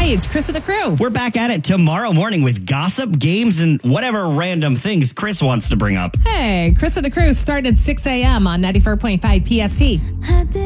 Hi, it's Chris and the crew. We're back at it tomorrow morning with gossip, games, and whatever random things Chris wants to bring up. Hey, Chris and the crew start at 6 a.m. on 94.5 PST.